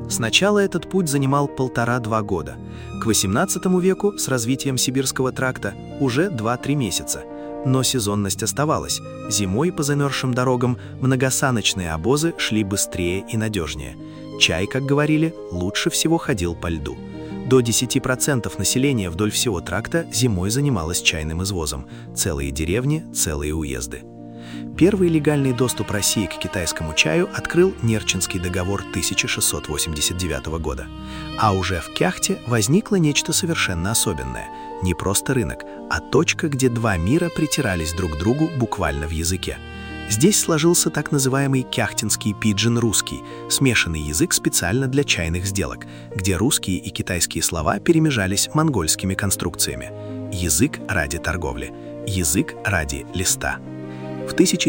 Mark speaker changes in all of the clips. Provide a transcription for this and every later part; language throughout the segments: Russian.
Speaker 1: Сначала этот путь занимал 1,5–2 года. К XVIII веку с развитием Сибирского тракта уже 2–3 месяца. Но сезонность оставалась. Зимой по замерзшим дорогам многосаночные обозы шли быстрее и надежнее. Чай, как говорили, лучше всего ходил по льду. До 10% населения вдоль всего тракта зимой занималось чайным извозом. Целые деревни, целые уезды. Первый легальный доступ России к китайскому чаю открыл Нерчинский договор 1689 года. А уже в Кяхте возникло нечто совершенно особенное. Не просто рынок, а точка, где два мира притирались друг к другу буквально в языке. Здесь сложился так называемый кяхтинский пиджин-русский, смешанный язык специально для чайных сделок, где русские и китайские слова перемежались монгольскими конструкциями. Язык ради торговли, язык ради листа. В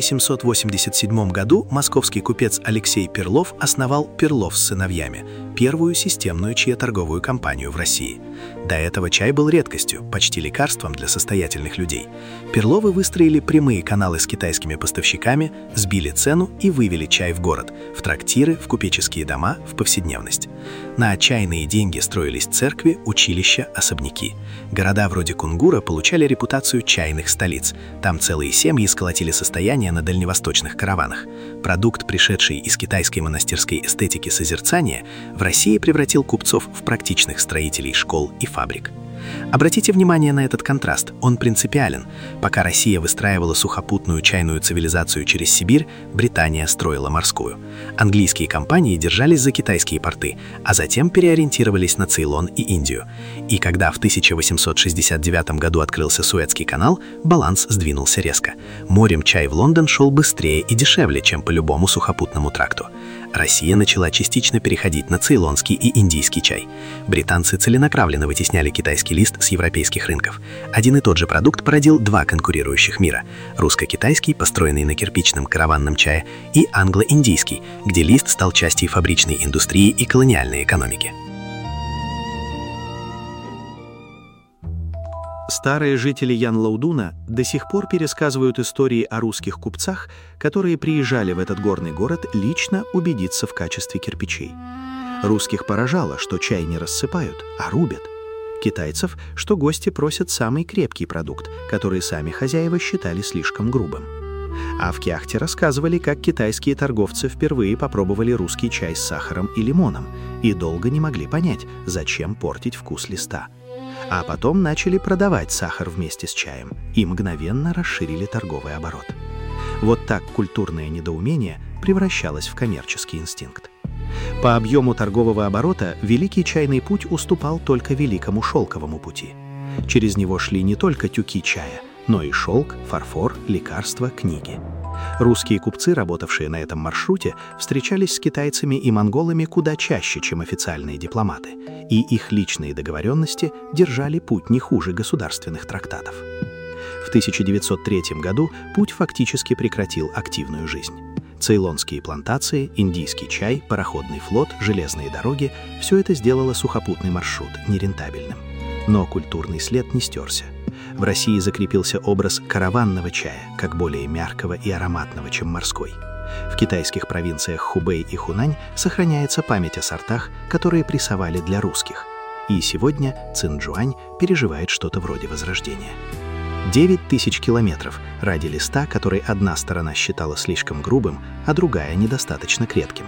Speaker 1: 1787 году московский купец Алексей Перлов основал «Перлов с сыновьями», первую системную чаеторговую компанию в России. До этого чай был редкостью, почти лекарством для состоятельных людей. Перловы выстроили прямые каналы с китайскими поставщиками, сбили цену и вывели чай в город, в трактиры, в купеческие дома, в повседневность. На чайные деньги строились церкви, училища, особняки. Города вроде Кунгура получали репутацию чайных столиц. Там целые семьи сколотили состояние на дальневосточных караванах. Продукт, пришедший из китайской монастырской эстетики созерцания, в России превратил купцов в практичных строителей школ и фабрик. Обратите внимание на этот контраст, он принципиален. Пока Россия выстраивала сухопутную чайную цивилизацию через Сибирь, Британия строила морскую. Английские компании держались за китайские порты, а затем переориентировались на Цейлон и Индию. И когда в 1869 году открылся Суэцкий канал, баланс сдвинулся резко. Морем чай в Лондон шел быстрее и дешевле, чем по любому сухопутному тракту. Россия начала частично переходить на цейлонский и индийский чай. Британцы целенаправленно вытесняли китайский лист с европейских рынков. Один и тот же продукт породил два конкурирующих мира – русско-китайский, построенный на кирпичном караванном чае, и англо-индийский, где лист стал частью фабричной индустрии и колониальной экономики. Старые жители Янлаудуна до сих пор пересказывают истории о русских купцах, которые приезжали в этот горный город лично убедиться в качестве кирпичей. Русских поражало, что чай не рассыпают, а рубят. Китайцев, что гости просят самый крепкий продукт, который сами хозяева считали слишком грубым. А в Кяхте рассказывали, как китайские торговцы впервые попробовали русский чай с сахаром и лимоном и долго не могли понять, зачем портить вкус листа. А потом начали продавать сахар вместе с чаем и мгновенно расширили торговый оборот. Вот так культурное недоумение превращалось в коммерческий инстинкт. По объему торгового оборота Великий чайный путь уступал только Великому шелковому пути. Через него шли не только тюки чая, но и шелк, фарфор, лекарства, книги. Русские купцы, работавшие на этом маршруте, встречались с китайцами и монголами куда чаще, чем официальные дипломаты, и их личные договоренности держали путь не хуже государственных трактатов. В 1903 году путь фактически прекратил активную жизнь. Цейлонские плантации, индийский чай, пароходный флот, железные дороги – все это сделало сухопутный маршрут нерентабельным. Но культурный след не стерся. В России закрепился образ караванного чая, как более мягкого и ароматного, чем морской. В китайских провинциях Хубэй и Хунань сохраняется память о сортах, которые прессовали для русских. И сегодня Цинчжуань переживает что-то вроде возрождения. 9000 километров ради листа, который одна сторона считала слишком грубым, а другая недостаточно крепким.